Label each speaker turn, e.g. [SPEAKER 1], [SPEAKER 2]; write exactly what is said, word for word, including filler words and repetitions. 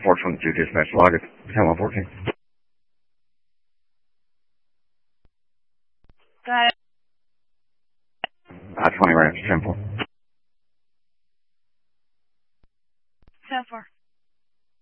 [SPEAKER 1] four twenty-two, dispatch log at ten one fourteen.
[SPEAKER 2] Got it.
[SPEAKER 1] Uh, twenty right after ten four.